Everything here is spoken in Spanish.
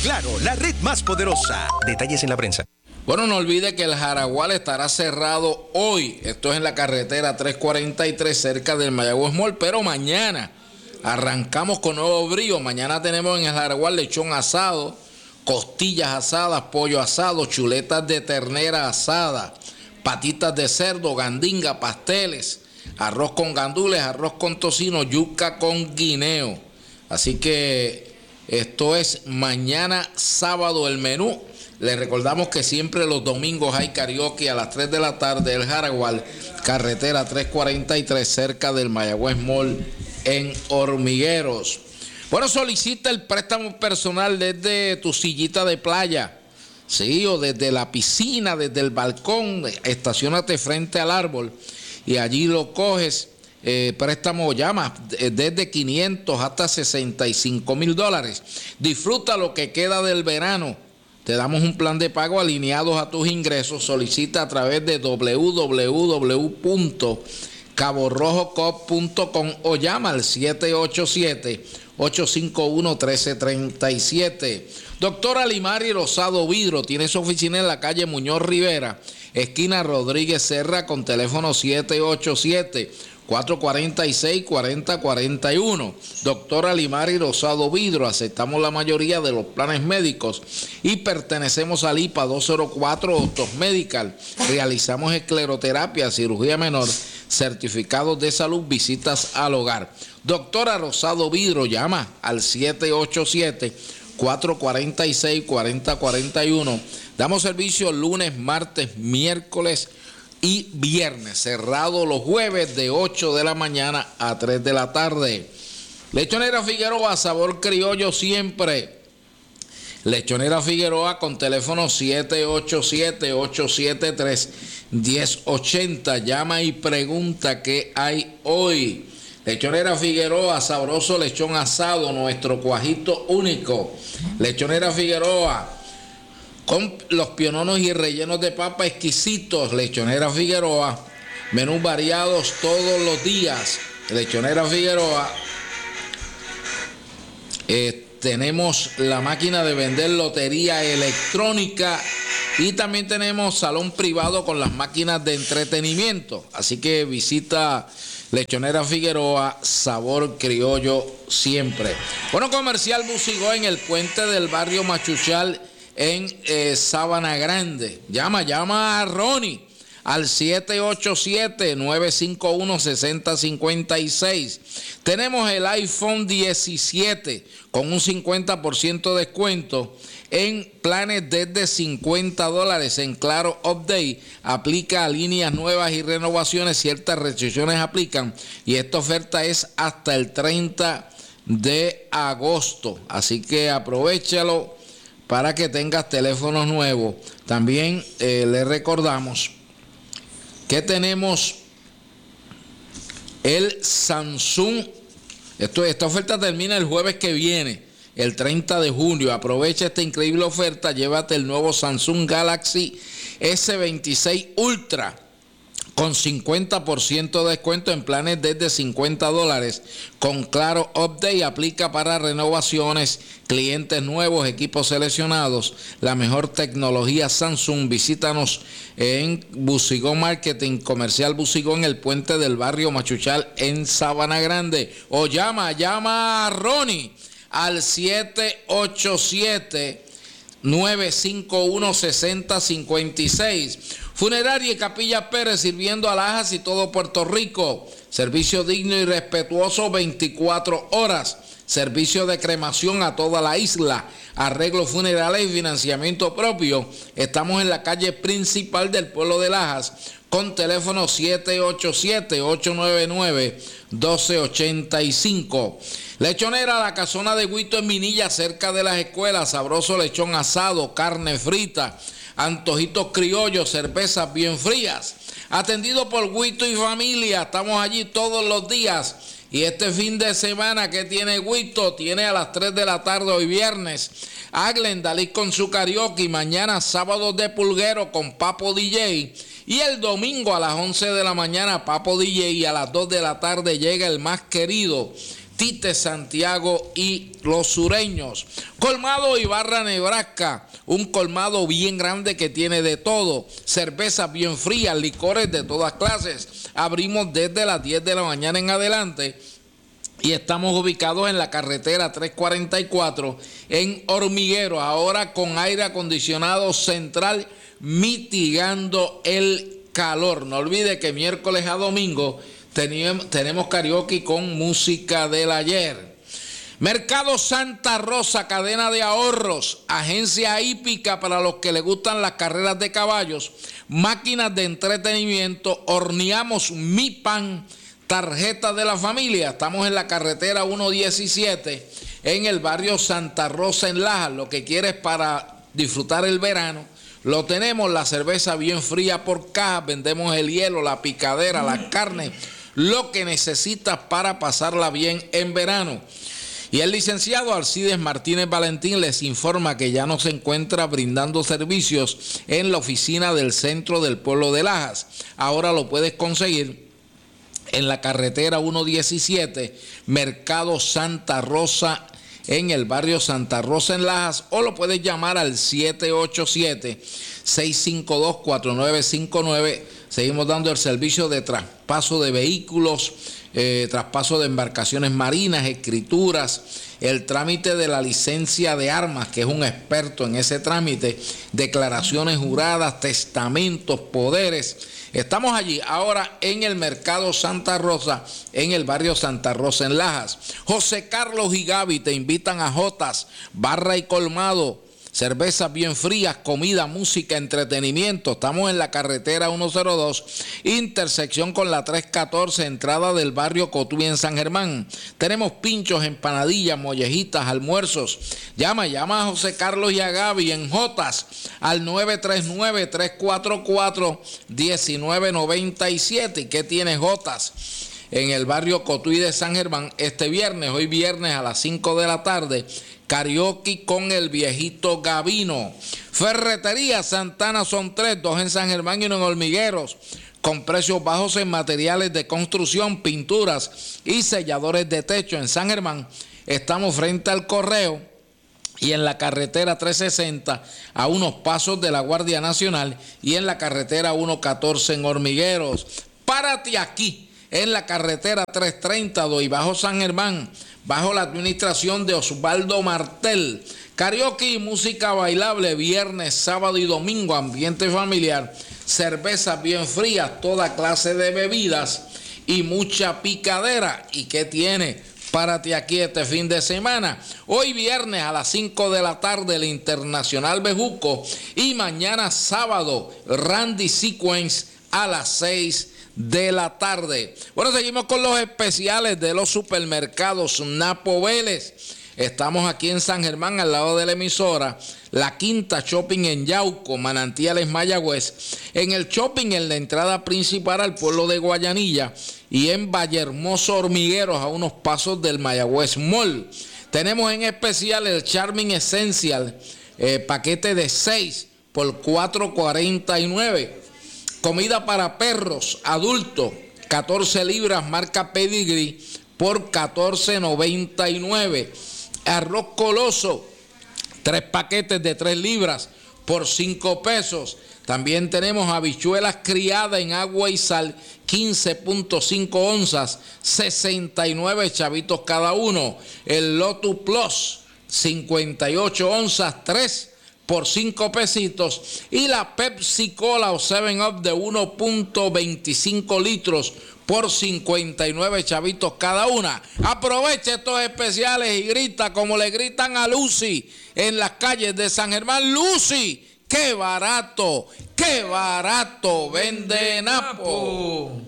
Claro, la red más poderosa. Detalles en la prensa. Bueno, no olvide que el Jaragual estará cerrado hoy. Esto es en la carretera 343 cerca del Mayagüez Mall, pero mañana arrancamos con nuevo brío. Mañana tenemos en el Jaragual lechón asado, costillas asadas, pollo asado, chuletas de ternera asada, patitas de cerdo, gandinga, pasteles, arroz con gandules, arroz con tocino, yuca con guineo. Así que esto es mañana sábado el menú. Les recordamos que siempre los domingos hay karaoke a las 3 de la tarde, el Jaragual, carretera 343 cerca del Mayagüez Mall en Hormigueros. Bueno, solicita el préstamo personal desde tu sillita de playa, sí, o desde la piscina, desde el balcón, estaciónate frente al árbol y allí lo coges. Préstamo llama desde 500 hasta $65,000. Disfruta lo que queda del verano. Te damos un plan de pago alineados a tus ingresos. Solicita a través de www.caborrojocop.com o llama al 787-851-1337. Doctora Limari Rosado Vidro tiene su oficina en la calle Muñoz Rivera, esquina Rodríguez Serra, con teléfono 787-446-4041. Doctora Limari Rosado Vidro, aceptamos la mayoría de los planes médicos y pertenecemos al IPA 204 Autos Medical. Realizamos escleroterapia, cirugía menor, certificados de salud, visitas al hogar. Doctora Rosado Vidro, llama al 787-446-4041. Damos servicio lunes, martes, miércoles y viernes, cerrado los jueves de 8 de la mañana a 3 de la tarde. Lechonera Figueroa, sabor criollo siempre. Lechonera Figueroa con teléfono 787-873-1080. Llama y pregunta qué hay hoy. Lechonera Figueroa, sabroso lechón asado, nuestro cuajito único. Lechonera Figueroa, con los piononos y rellenos de papa exquisitos. Lechonera Figueroa, menús variados todos los días. Lechonera Figueroa, tenemos la máquina de vender lotería electrónica y también tenemos salón privado con las máquinas de entretenimiento. Así que visita Lechonera Figueroa, sabor criollo siempre. Bueno, Comercial Busigó en el puente del barrio Machuchal en Sabana Grande. Llama a Ronnie al 787-951-6056. Tenemos el iPhone 17 con un 50% de descuento en planes desde $50 en Claro Update. Aplica a líneas nuevas y renovaciones, ciertas restricciones aplican y esta oferta es hasta el 30 de agosto. Así que aprovéchalo para que tengas teléfonos nuevos. También le recordamos que tenemos el Samsung. Esta oferta termina el jueves que viene, el 30 de junio. Aprovecha esta increíble oferta. Llévate el nuevo Samsung Galaxy S26 Ultra con 50% de descuento en planes desde $50 con Claro Update. Aplica para renovaciones, clientes nuevos, equipos seleccionados, la mejor tecnología Samsung. Visítanos en Busigón Marketing, Comercial Busigón, en el puente del barrio Machuchal en Sabana Grande, o llama a Ronnie al 787-951-6056. Funeraria y Capilla Pérez, sirviendo alhajas y todo Puerto Rico. Servicio digno y respetuoso 24 horas. Servicio de cremación a toda la isla. Arreglos funerales y financiamiento propio. Estamos en la calle principal del pueblo de Lajas con teléfono 787-899-1285. Lechonera La Casona de Guito en Minilla, cerca de las escuelas. Sabroso lechón asado, carne frita, antojitos criollos, cervezas bien frías. Atendido por Guito y familia. Estamos allí todos los días. Y este fin de semana, ¿qué tiene Guito? Tiene a las 3 de la tarde hoy viernes a Glendalí con su karaoke. Y mañana sábado de pulguero con Papo DJ. Y el domingo a las 11 de la mañana Papo DJ. Y a las 2 de la tarde llega el más querido Tite Santiago y Los Sureños. Colmado Ibarra, Nebraska, un colmado bien grande que tiene de todo, cervezas bien frías, licores de todas clases. Abrimos desde las 10 de la mañana en adelante y estamos ubicados en la carretera 344 en Hormigueros, ahora con aire acondicionado central mitigando el calor. No olvide que miércoles a domingo tenemos karaoke con música del ayer. Mercado Santa Rosa, cadena de ahorros, agencia hípica para los que les gustan las carreras de caballos, máquinas de entretenimiento, horneamos mi pan, tarjetas de la familia. Estamos en la carretera 117 en el barrio Santa Rosa en Lajas. Lo que quieres para disfrutar el verano, lo tenemos. La cerveza bien fría por caja, vendemos el hielo, la picadera, la carne, lo que necesitas para pasarla bien en verano. Y el licenciado Alcides Martínez Valentín les informa que ya no se encuentra brindando servicios en la oficina del centro del pueblo de Lajas. Ahora lo puedes conseguir en la carretera 117, Mercado Santa Rosa, en el barrio Santa Rosa en Lajas, o lo puedes llamar al 787-652-4959. Seguimos dando el servicio de traspaso de vehículos, traspaso de embarcaciones marinas, escrituras, el trámite de la licencia de armas, que es un experto en ese trámite, declaraciones juradas, testamentos, poderes. Estamos allí ahora en el Mercado Santa Rosa, en el barrio Santa Rosa en Lajas. José Carlos y Gaby te invitan a Jotas, barra y colmado, cervezas bien frías, comida, música, entretenimiento. Estamos en la carretera 102, intersección con la 314, entrada del barrio Cotuí en San Germán. Tenemos pinchos, empanadillas, mollejitas, almuerzos. Llama a José Carlos y a Gaby en Jotas al 939-344-1997. ¿Y qué tiene Jotas? En el barrio Cotuí de San Germán, hoy viernes a las 5 de la tarde, karaoke con el viejito Gabino. Ferretería Santana son 3, 2 en San Germán y 1 en Hormigueros, con precios bajos en materiales de construcción, pinturas y selladores de techo. En San Germán estamos frente al Correo y en la carretera 360 a unos pasos de la Guardia Nacional, y en la carretera 114 en Hormigueros. Párate aquí en la carretera 330 y bajo San Germán, bajo la administración de Osvaldo Martel. Karaoke y música bailable viernes, sábado y domingo, ambiente familiar, cervezas bien frías, toda clase de bebidas y mucha picadera. ¿Y qué tiene? Párate aquí este fin de semana. Hoy viernes a las 5 de la tarde el Internacional Bejuco, y mañana sábado Randy Sequence a las 6 de la tarde. Bueno, seguimos con los especiales de los supermercados Napo Vélez. Estamos aquí en San Germán, al lado de la emisora, la Quinta Shopping en Yauco, Manantiales, Mayagüez, en el shopping en la entrada principal al pueblo de Guayanilla, y en Vallehermoso, Hormigueros, a unos pasos del Mayagüez Mall. Tenemos en especial el Charming Essential, paquete de 6 por $4.49. Comida para perros, adultos, 14 libras, marca Pedigree, por $14.99. Arroz Coloso, 3 paquetes de 3 libras, por 5 pesos. También tenemos habichuelas criadas en agua y sal, 15.5 onzas, 69 chavitos cada uno. El Lotus Plus, 58 onzas, 3 por 5 pesitos, y la Pepsi Cola o 7-Up de 1.25 litros por 59 chavitos cada una. Aprovecha estos especiales y grita como le gritan a Lucy en las calles de San Germán: ¡Lucy! ¡Qué barato! ¡Qué barato vende Napo!